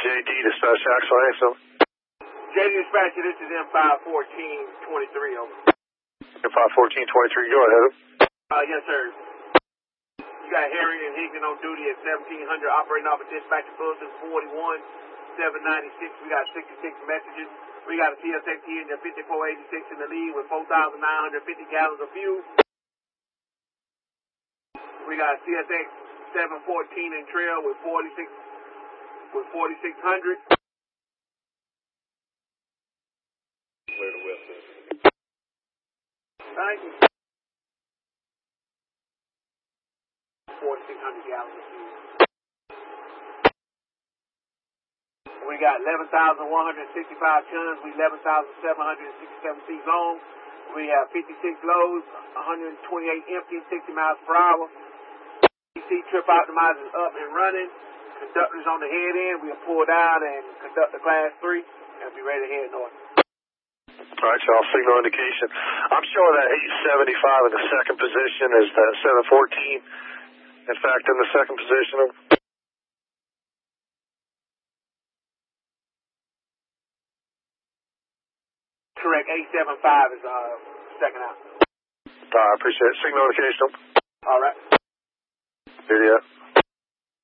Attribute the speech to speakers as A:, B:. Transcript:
A: JD dispatch, Axel Hanson.
B: JD dispatcher, this is M51423, over.
A: M51423, go ahead.
B: Yes, sir. You got Harry and Hickman on duty at 1700, operating off a dispatcher bulletin 41-796. We got 66 messages. We got a CSX here in the 5486 in the lead with 4,950 gallons of fuel. We got a CSX 714 in trail with 4,600.
A: Clear to West.
B: Thank you. 4,600 gallons of fuel. We got 11,165 tons. We 11,767 feet long. We have 56 loads, 128 empty, 60 miles per hour. PC trip optimizers up and running. Conductors on the head end. We'll pull down and conduct the class 3 and be ready to head north.
A: All right, y'all, signal indication. I'm showing that 875 in the second position is that 714. In fact, in the second position.
B: Correct, 875 is second out.
A: I appreciate it. Signal indication.
B: All right.
A: Video.